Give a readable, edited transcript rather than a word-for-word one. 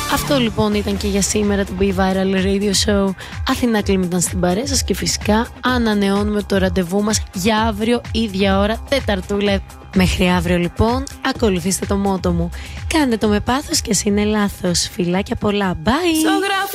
Αυτό λοιπόν ήταν και για σήμερα το Be Viral Radio Show. Αθηνά Κλίμ ήταν στην παρέα σας και φυσικά ανανεώνουμε το ραντεβού μας για αύριο ίδια ώρα, Τεταρτούλα. Μέχρι αύριο λοιπόν, ακολουθήστε το μότο μου. Κάντε το με πάθος και ας είναι λάθος. Φιλάκια πολλά. Bye!